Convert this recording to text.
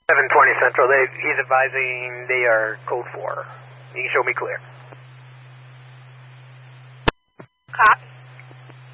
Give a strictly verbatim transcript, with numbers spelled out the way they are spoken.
seven twenty Central, they, he's advising they are code four. You can show me clear. Copy.